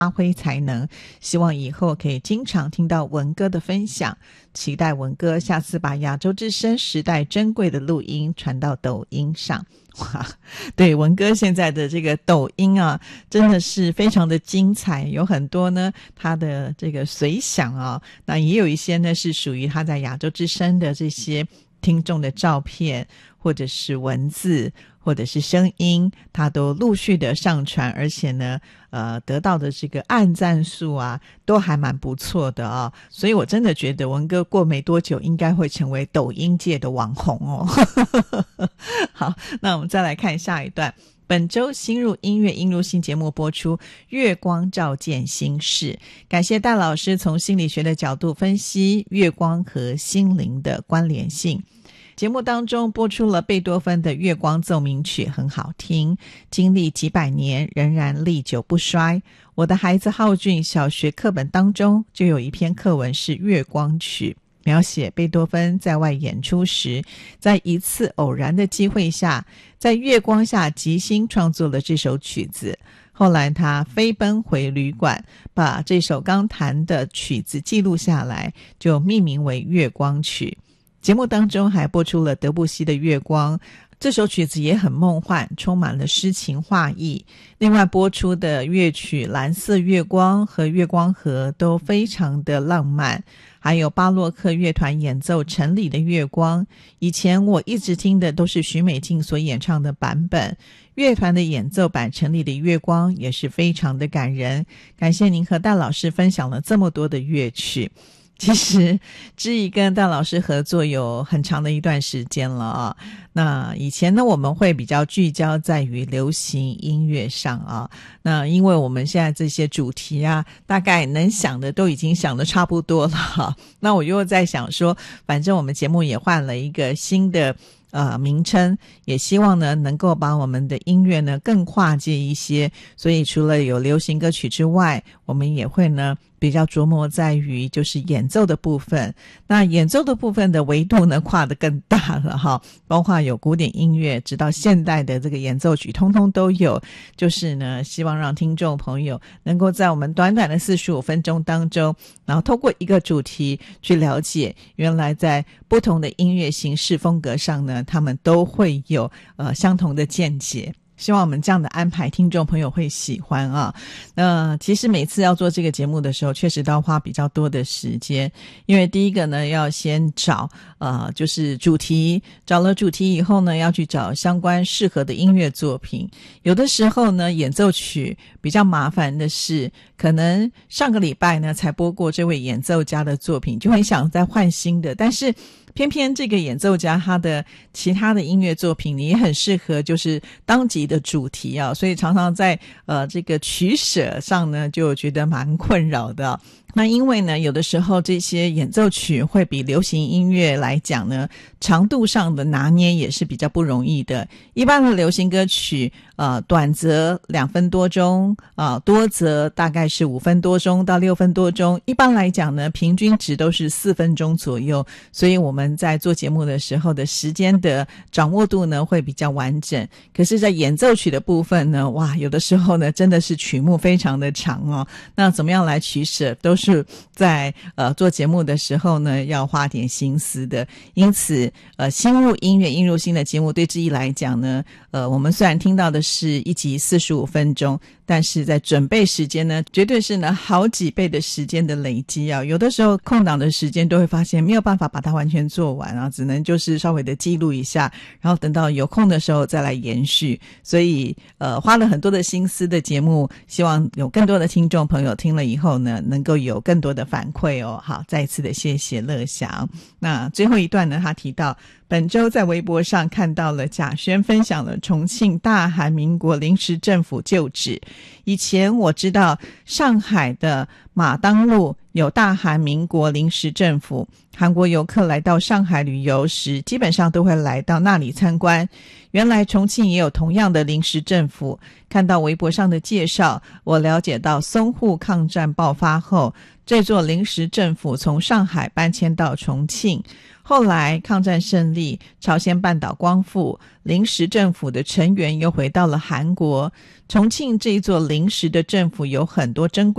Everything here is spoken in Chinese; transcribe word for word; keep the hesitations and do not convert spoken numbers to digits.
发挥才能，希望以后可以经常听到文哥的分享，期待文哥下次把亚洲之声时代珍贵的录音传到抖音上。哇，对，文哥现在的这个抖音啊真的是非常的精彩，有很多呢他的这个随想啊，那也有一些呢是属于他在亚洲之声的这些听众的照片或者是文字或者是声音，他都陆续的上传，而且呢呃得到的这个按赞数啊都还蛮不错的啊，所以我真的觉得文哥过没多久应该会成为抖音界的网红哦。好，那我们再来看下一段。本周新入音乐音入新节目播出，月光照见心事，感谢戴老师从心理学的角度分析月光和心灵的关联性。节目当中播出了贝多芬的月光奏鸣曲，很好听，经历几百年仍然历久不衰。我的孩子浩俊小学课本当中就有一篇课文是月光曲，描写贝多芬在外演出时，在一次偶然的机会下，在月光下即兴创作了这首曲子。后来他飞奔回旅馆，把这首刚弹的曲子记录下来，就命名为月光曲。节目当中还播出了德布西的月光，这首曲子也很梦幻，充满了诗情画意。另外播出的乐曲蓝色月光和月光河都非常的浪漫，还有巴洛克乐团演奏城里的月光，以前我一直听的都是许美静所演唱的版本，乐团的演奏版城里的月光也是非常的感人。感谢您和戴老师分享了这么多的乐曲。其实知怡跟戴老师合作有很长的一段时间了啊。那以前呢我们会比较聚焦在于流行音乐上啊，那因为我们现在这些主题啊大概能想的都已经想的差不多了啊。那我又在想说反正我们节目也换了一个新的呃名称，也希望呢能够把我们的音乐呢更跨界一些，所以除了有流行歌曲之外，我们也会呢比较琢磨在于就是演奏的部分。那演奏的部分的维度呢跨得更大了哈，包括有古典音乐直到现代的这个演奏曲通通都有，就是呢希望让听众朋友能够在我们短短的四十五分钟当中，然后透过一个主题去了解原来在不同的音乐形式风格上呢他们都会有呃相同的见解。希望我们这样的安排听众朋友会喜欢啊。那其实每次要做这个节目的时候确实都要花比较多的时间，因为第一个呢要先找呃就是主题，找了主题以后呢要去找相关适合的音乐作品。有的时候呢演奏曲比较麻烦的是可能上个礼拜呢才播过这位演奏家的作品，就很想再换新的，但是偏偏这个演奏家他的其他的音乐作品你也很适合就是当集的主题啊，所以常常在呃这个取舍上呢就觉得蛮困扰的。那因为呢有的时候这些演奏曲会比流行音乐来讲呢长度上的拿捏也是比较不容易的。一般的流行歌曲呃短则两分多钟啊、呃，多则大概是五分多钟到六分多钟，一般来讲呢平均值都是四分钟左右，所以我们在做节目的时候的时间的掌握度呢会比较完整。可是在演奏曲的部分呢，哇有的时候呢真的是曲目非常的长哦，那怎么样来取舍都是在呃做节目的时候呢要花点心思的。因此呃新入音乐音入新的节目对知怡来讲呢，呃我们虽然听到的是一集四十五分钟，但是在准备时间呢绝对是呢好几倍的时间的累积啊。有的时候空档的时间都会发现没有办法把它完全做完啊，只能就是稍微的记录一下，然后等到有空的时候再来延续。所以呃花了很多的心思的节目，希望有更多的听众朋友听了以后呢能够有更多的反馈哦。好，再一次的谢谢乐祥。那最后一段呢他提到本周在微博上看到了贾轩分享了重庆大韩民国临时政府旧址。以前我知道上海的马当路有大韩民国临时政府，韩国游客来到上海旅游时，基本上都会来到那里参观。原来重庆也有同样的临时政府。看到微博上的介绍，我了解到淞沪抗战爆发后，这座临时政府从上海搬迁到重庆。后来抗战胜利，朝鲜半岛光复，临时政府的成员又回到了韩国。重庆这一座临时的政府有很多珍贵